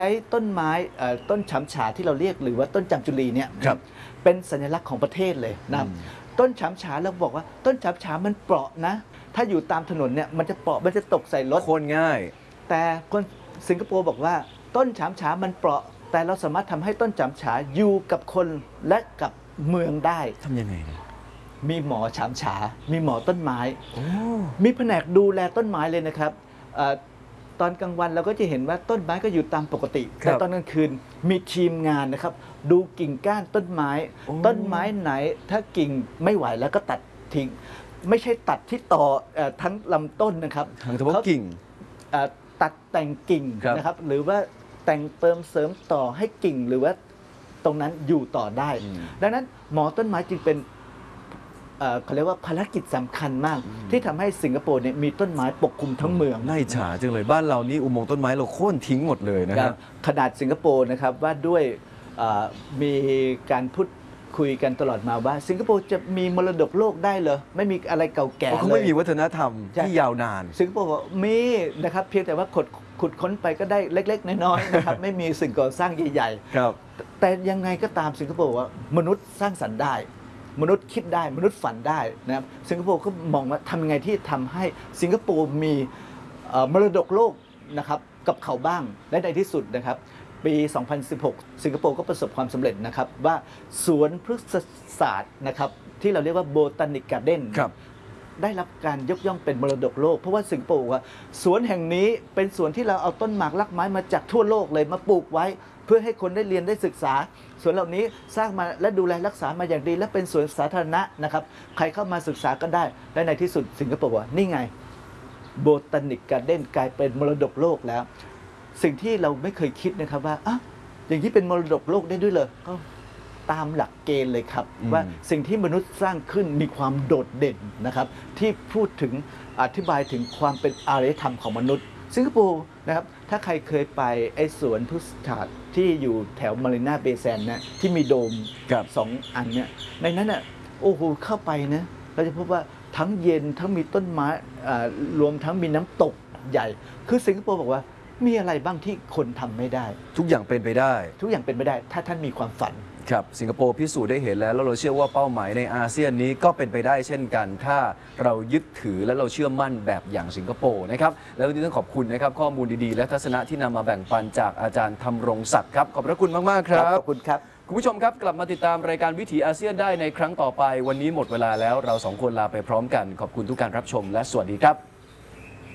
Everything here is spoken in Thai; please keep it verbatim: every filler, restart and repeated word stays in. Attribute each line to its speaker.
Speaker 1: ช้ต้นไม้ต้นฉำฉาที่เราเรียกหรือว่าต้นจามจุรีเนี่ยเป็นสัญลักษณ์ของประเทศเลยนะต้นฉำฉาเราบอกว่าต้นฉำฉามันเปราะนะถ้าอยู่ตามถนนเนี่ยมันจะเปราะมันจะตกใส่รถ
Speaker 2: โค่นง่าย
Speaker 1: แต่คนสิงคโปร์บอกว่าต้นฉำฉามันเปราะแต่เราสามารถทำให้ต้นฉำฉาอยู่กับคนและกับเมืองได้
Speaker 2: ทำยังไง
Speaker 1: มีหมอฉำฉามีหมอต้นไม้มีแผนกดูแลต้นไม้เลยนะครับตอนกลางวันเราก็จะเห็นว่าต้นไม้ก็อยู่ตามปกติแต่ตอนกลางคืนมีทีมงานนะครับดูกิ่งก้านต้นไม้ต้นไม้ไหนถ้ากิ่งไม่ไหวแล้วก็ตัดทิ้งไม่ใช่ตัดที่ต่อทั้งลำต้นนะครับ
Speaker 2: ทั้งเฉพาะกิ่ง
Speaker 1: ตัดแต่งกิ่งนะครับหรือว่าแต่งเติมเสริมต่อให้กิ่งหรือว่าตรงนั้นอยู่ต่อได้ดังนั้นหมอต้นไม้จึงเป็นเขาเรียกว่าภารกิจสำคัญมากที่ทำให้สิงคโปร์เนี่ยมีต้นไม้ปกคลุมทั้งเมือง
Speaker 2: น่าอิจฉาจังเลยบ้านเรานี่อุโมงค์ต้นไม้เราโค่นทิ้งหมดเลยนะครับ
Speaker 1: ขนาดสิงคโปร์นะครับว่าด้วยมีการพูดคุยกันตลอดมาว่าสิงคโปร์จะมีมรดกโลกได้เหรอไม่มีอะไรเก่าแก่เลย
Speaker 2: เขาไม่มีวัฒนธรรมที่ยาวนาน
Speaker 1: สิงคโปร์บอกมีนะครับเพียงแต่ว่าขุดขุดค้นไปก็ได้เล็กๆน้อยๆนะครับไม่มีสิ่งก่อสร้างใหญ่ๆแต่ยังไงก็ตามสิงคโปร์ว่ามนุษย์สร้างสรรค์ได้มนุษย์คิดได้มนุษย์ฝันได้นะครับสิงคโปร์ก็มองว่าทำยังไงที่ทำให้สิงคโปร์มีมรดกโลกนะครับกับเขาบ้างและในที่สุดนะครับปี สองพันสิบหก สิงคโปร์ก็ประสบความสำเร็จนะครับว่าสวนพฤกษศาสตร์นะครับที่เราเรียกว่า Botanic Garden ได้รับการยกย่องเป็นมรดกโลกเพราะว่าสิงคโปร์ว่าสวนแห่งนี้เป็นสวนที่เราเอาต้นหมากลักไม้มาจากทั่วโลกเลยมาปลูกไว้เพื่อให้คนได้เรียนได้ศึกษาสวนเหล่านี้สร้างมาและดูแลรักษามาอย่างดีและเป็นสวนสาธารณะนะครับใครเข้ามาศึกษาก็ได้และในที่สุดสิงคโปร์ว่านี่ไง Botanic Garden กลายเป็นมรดกโลกแล้วสิ่งที่เราไม่เคยคิดนะครับว่าอ่ะอย่างนี้เป็นมรดกโลกได้ด้วยเลยก็ตามหลักเกณฑ์เลยครับว่าสิ่งที่มนุษย์สร้างขึ้นมีความโดดเด่นนะครับที่พูดถึงอธิบายถึงความเป็นอารยธรรมของมนุษย์สิงคโปร์นะครับถ้าใครเคยไปไอ้สวนพฤกษศาสตร์ที่อยู่แถวมารีนาเบย์แซนด์นะที่มีโดมสองอันเนี่ยในนั้นน่ะโอ้โหเข้าไปนะเราจะพบว่าทั้งเย็นทั้งมีต้นไม้รวมทั้งมีน้ำตกใหญ่คือสิงคโปร์บอกว่ามีอะไรบ้างที่คนทำไม่ได้
Speaker 2: ทุกอย่างเป็นไปได้
Speaker 1: ทุกอย่างเป็นไปได้ถ้าท่านมีความฝัน
Speaker 2: ครับสิงคโปร์พิสูจน์ได้เห็นแล้วแล้วเราเชื่อว่าเป้าหมายในอาเซียนนี้ก็เป็นไปได้เช่นกันถ้าเรายึดถือและเราเชื่อมั่นแบบอย่างสิงคโปร์นะครับแล้ววันนี้ต้องขอบคุณนะครับข้อมูลดีๆและทัศนะที่นำมาแบ่งปันจากอาจารย์ธำรงศักดิ์ครับขอบพระคุณมากๆครับ
Speaker 1: ขอบคุณครับ
Speaker 2: คุณผู้ชมครับกลับมาติดตามรายการวิถีอาเซียนได้ในครั้งต่อไปวันนี้หมดเวลาแล้วเราสองคนลาไปพร้อมกันขอบคุณทุกการรับชมและสวัสดีครับ